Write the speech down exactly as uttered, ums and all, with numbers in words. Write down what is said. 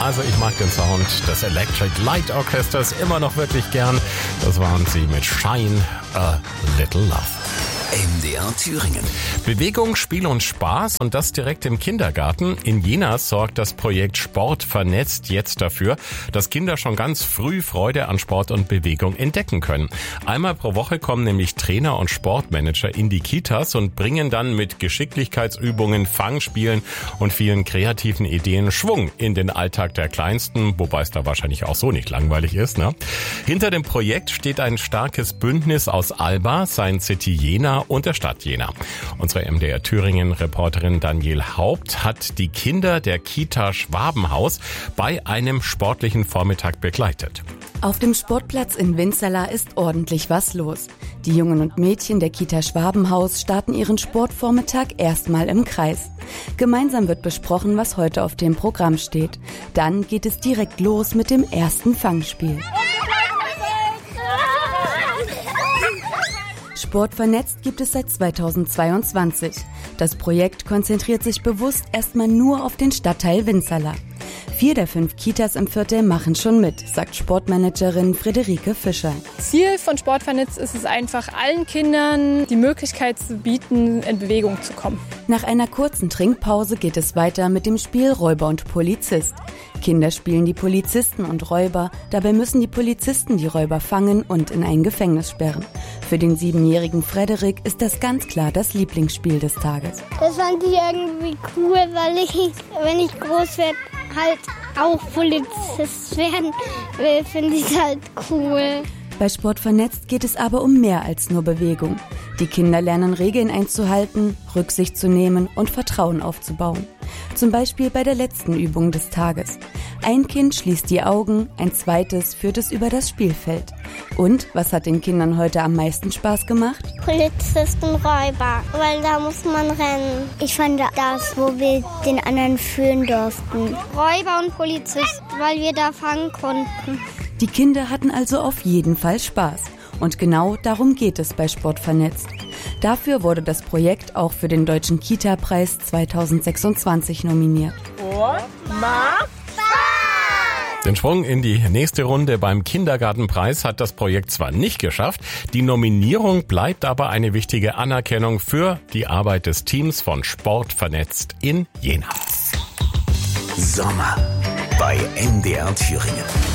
Also ich mag den Sound des Electric Light Orchestras immer noch wirklich gern. Das waren sie mit Shine a Little Love. M D R Thüringen. Bewegung, Spiel und Spaß und das direkt im Kindergarten. In Jena sorgt das Projekt Sport vernetzt jetzt dafür, dass Kinder schon ganz früh Freude an Sport und Bewegung entdecken können. Einmal pro Woche kommen nämlich Trainer und Sportmanager in die Kitas und bringen dann mit Geschicklichkeitsübungen, Fangspielen und vielen kreativen Ideen Schwung in den Alltag der Kleinsten, wobei es da wahrscheinlich auch so nicht langweilig ist, ne? Hinter dem Projekt steht ein starkes Bündnis aus Alba, Science City Jena und der Stadt Jena. Unsere M D R Thüringen-Reporterin Daniel Haupt hat die Kinder der Kita Schwabenhaus bei einem sportlichen Vormittag begleitet. Auf dem Sportplatz in Winzerla ist ordentlich was los. Die Jungen und Mädchen der Kita Schwabenhaus starten ihren Sportvormittag erstmal im Kreis. Gemeinsam wird besprochen, was heute auf dem Programm steht. Dann geht es direkt los mit dem ersten Fangspiel. Sport vernetzt gibt es seit zweitausendzweiundzwanzig. Das Projekt konzentriert sich bewusst erstmal nur auf den Stadtteil Winzerla. Vier der fünf Kitas im Viertel machen schon mit, sagt Sportmanagerin Friederike Fischer. Ziel von Sport vernetzt ist es einfach, allen Kindern die Möglichkeit zu bieten, in Bewegung zu kommen. Nach einer kurzen Trinkpause geht es weiter mit dem Spiel Räuber und Polizist. Kinder spielen die Polizisten und Räuber, dabei müssen die Polizisten die Räuber fangen und in ein Gefängnis sperren. Für den siebenjährigen Frederik ist das ganz klar das Lieblingsspiel des Tages. Das fand ich irgendwie cool, weil ich, wenn ich groß werde, halt auch Polizist werden will, finde ich halt cool. Bei Sport vernetzt geht es aber um mehr als nur Bewegung. Die Kinder lernen Regeln einzuhalten, Rücksicht zu nehmen und Vertrauen aufzubauen. Zum Beispiel bei der letzten Übung des Tages. Ein Kind schließt die Augen, ein zweites führt es über das Spielfeld. Und was hat den Kindern heute am meisten Spaß gemacht? Polizist und Räuber, weil da muss man rennen. Ich fand das, wo wir den anderen führen durften. Räuber und Polizist, weil wir da fangen konnten. Die Kinder hatten also auf jeden Fall Spaß. Und genau darum geht es bei Sport vernetzt. Dafür wurde das Projekt auch für den Deutschen Kita-Preis zweitausendsechsundzwanzig nominiert. Den Sprung in die nächste Runde beim Kindergartenpreis hat das Projekt zwar nicht geschafft, die Nominierung bleibt aber eine wichtige Anerkennung für die Arbeit des Teams von Sport vernetzt in Jena. Sommer bei M D R Thüringen.